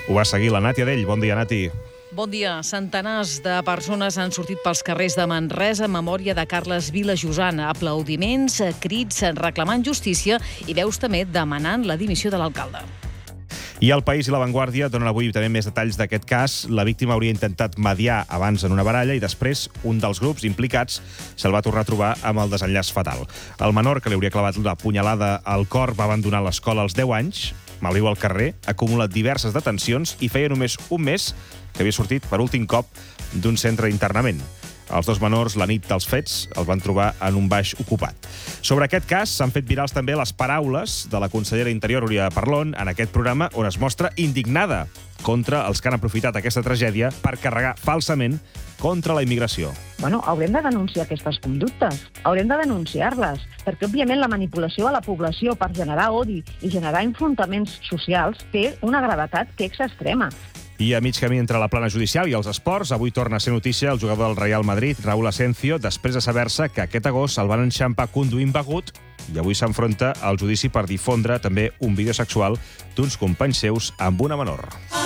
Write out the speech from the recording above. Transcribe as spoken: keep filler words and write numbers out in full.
Ho va seguir la Nàtia Dell. Bon dia, Nati. Bon dia. Centenars de persones han sortit pels carrers de Manresa en memòria de Carles Vilajosana. Aplaudiments, crits reclamant justícia i veus també demanant la dimissió de l'alcalde. I El País i La Vanguardia donen avui també més detalls d'aquest cas. La víctima hauria intentat mediar abans en una baralla i després un dels grups implicats se'l va tornar a trobar amb el desenllaç fatal. El menor, que li hauria clavat la punyalada al cor, va abandonar l'escola als deu anys, malviu al carrer, ha acumulat diverses detencions i feia només un mes que havia sortit per últim cop d'un centre d'internament. Els dos menors, la nit dels fets, els van trobar en un baix ocupat. Sobre aquest cas s'han fet virals també les paraules de la consellera d'Interior, Núria Parlon, en aquest programa, on es mostra indignada contra els que han aprofitat aquesta tragèdia per carregar falsament contra la immigració. Bueno, haurem de denunciar aquestes conductes, haurem de denunciar-les, perquè, òbviament, la manipulació de la població per generar odi i generar enfrontaments socials té una gravetat que és extrema. I a mig camí entre la plana judicial i els esports, avui torna a ser notícia el jugador del Real Madrid, Raúl Asencio, després de saber-se que aquest agost el van enxampar conduint begut i avui s'enfronta al judici per difondre també un vídeo sexual d'uns companys seus amb una menor.